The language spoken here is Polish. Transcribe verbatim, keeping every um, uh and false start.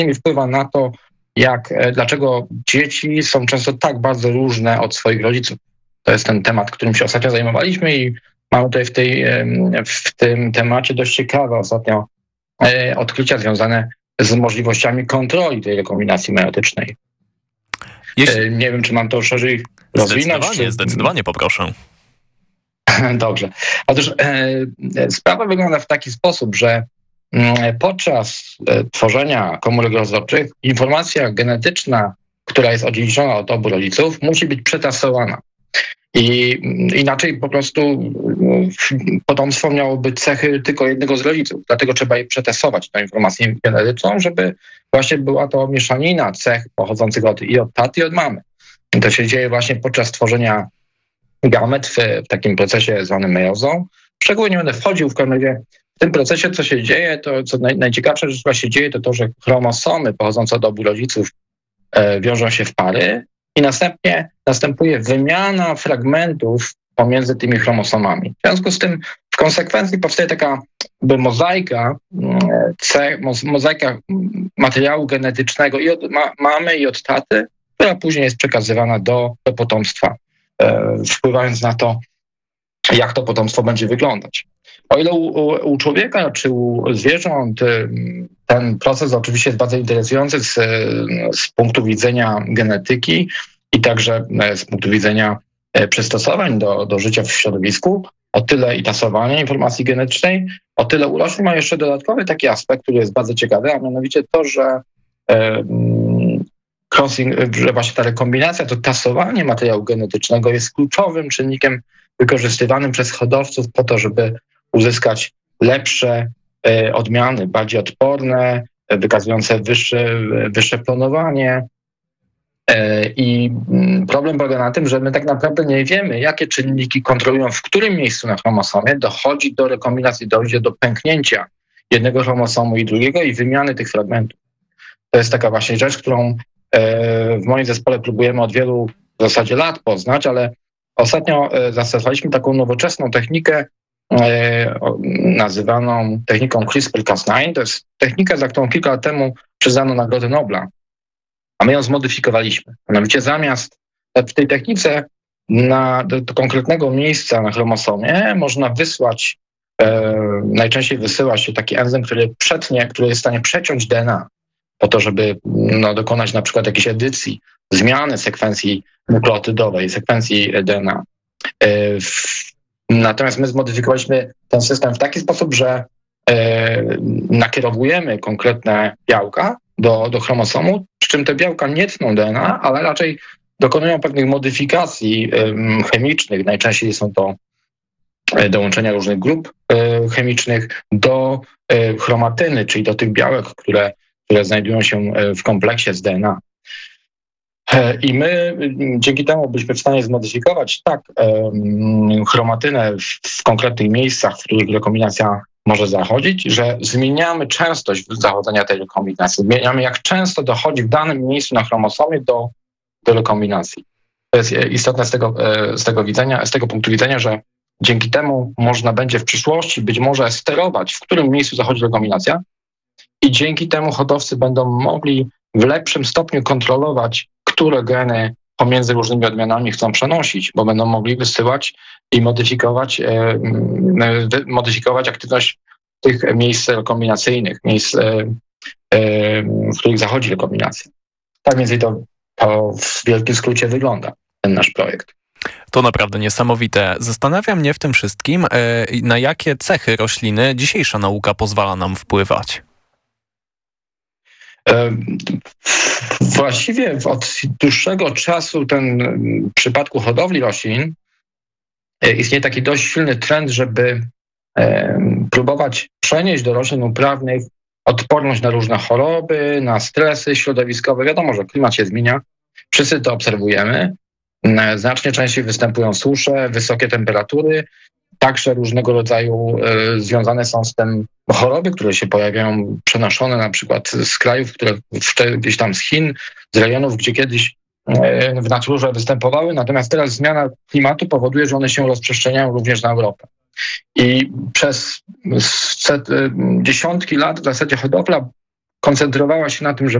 innymi wpływa na to, jak, dlaczego dzieci są często tak bardzo różne od swoich rodziców. To jest ten temat, którym się ostatnio zajmowaliśmy i mamy tutaj w, tej, w tym temacie dość ciekawe ostatnio odkrycia związane z możliwościami kontroli tej rekombinacji meiotycznej. Jeśli... Nie wiem, czy mam to szerzej rozwinąć. Zdecydowanie, czy... zdecydowanie poproszę. Dobrze. Otóż e, sprawa wygląda w taki sposób, że e, podczas e, tworzenia komórek rozrodczych informacja genetyczna, która jest odziedziczona od obu rodziców, musi być przetasowana. I inaczej po prostu potomstwo miałoby cechy tylko jednego z rodziców. Dlatego trzeba je przetasować, tę informację genetyczną, żeby właśnie była to mieszanina cech pochodzących od, i od taty, i od mamy. I to się dzieje właśnie podczas tworzenia gamet w, w takim procesie zwanym meiozą. Szczególnie nie będę wchodził w każdym razie. W tym procesie, co się dzieje, to co naj, najciekawsze rzecz, która się dzieje, to to, że chromosomy pochodzące od obu rodziców e, wiążą się w pary i następnie następuje wymiana fragmentów pomiędzy tymi chromosomami. W związku z tym w konsekwencji powstaje taka by mozaika, ce, mozaika materiału genetycznego i od ma, mamy, i od taty, która później jest przekazywana do, do potomstwa, e, wpływając na to, jak to potomstwo będzie wyglądać. O ile u, u, u człowieka czy u zwierząt ten proces oczywiście jest bardzo interesujący z, z punktu widzenia genetyki i także z punktu widzenia przystosowań do, do życia w środowisku, o tyle i tasowania informacji genetycznej, o tyle u roślin ma jeszcze dodatkowy taki aspekt, który jest bardzo ciekawy, a mianowicie to, że e, crossing, że właśnie ta rekombinacja, to tasowanie materiału genetycznego jest kluczowym czynnikiem wykorzystywanym przez hodowców po to, żeby uzyskać lepsze e, odmiany, bardziej odporne, e, wykazujące wyższe, wyższe klonowanie. E, I problem polega na tym, że my tak naprawdę nie wiemy, jakie czynniki kontrolują, w którym miejscu na chromosomie dochodzi do rekombinacji, dojdzie do pęknięcia jednego chromosomu i drugiego i wymiany tych fragmentów. To jest taka właśnie rzecz, którą e, w moim zespole próbujemy od wielu w zasadzie lat poznać, ale ostatnio zastosowaliśmy taką nowoczesną technikę e, nazywaną techniką CRISPR Cas dziewięć. To jest technika, za którą kilka lat temu przyznano Nagrodę Nobla, a my ją zmodyfikowaliśmy. Mianowicie zamiast w tej technice na, do, do konkretnego miejsca na chromosomie można wysłać, e, najczęściej wysyła się taki enzym, który przetnie, który jest w stanie przeciąć D N A po to, żeby no, dokonać na przykład jakiejś edycji, zmiany sekwencji nukleotydowej, sekwencji D N A. Natomiast my zmodyfikowaliśmy ten system w taki sposób, że nakierowujemy konkretne białka do, do chromosomu, przy czym te białka nie tną D N A, ale raczej dokonują pewnych modyfikacji chemicznych. Najczęściej są to dołączenia różnych grup chemicznych do chromatyny, czyli do tych białek, które, które znajdują się w kompleksie z D N A. I my dzięki temu byliśmy w stanie zmodyfikować tak um, chromatynę w, w konkretnych miejscach, w których rekombinacja może zachodzić, że zmieniamy częstość zachodzenia tej rekombinacji. Zmieniamy, jak często dochodzi w danym miejscu na chromosomie do, do rekombinacji. To jest istotne z tego, z tego widzenia, z tego punktu widzenia, że dzięki temu można będzie w przyszłości być może sterować, w którym miejscu zachodzi rekombinacja i dzięki temu hodowcy będą mogli w lepszym stopniu kontrolować, które geny pomiędzy różnymi odmianami chcą przenosić, bo będą mogli wysyłać i modyfikować, e, modyfikować aktywność tych miejsc rekombinacyjnych, miejsc, e, e, w których zachodzi rekombinacja. Tak więc to, to w wielkim skrócie wygląda ten nasz projekt. To naprawdę niesamowite. Zastanawia mnie w tym wszystkim, e, na jakie cechy rośliny dzisiejsza nauka pozwala nam wpływać. Właściwie od dłuższego czasu ten, w przypadku hodowli roślin istnieje taki dość silny trend, żeby próbować przenieść do roślin uprawnych odporność na różne choroby, na stresy środowiskowe. Wiadomo, że klimat się zmienia, wszyscy to obserwujemy. Znacznie częściej występują susze, wysokie temperatury, także różnego rodzaju y, związane są z tym choroby, które się pojawiają, przenoszone na przykład z krajów, które w, gdzieś tam z Chin, z rejonów, gdzie kiedyś y, w naturze występowały, natomiast teraz zmiana klimatu powoduje, że one się rozprzestrzeniają również na Europę. I przez set, y, dziesiątki lat w zasadzie hodowla koncentrowała się na tym, że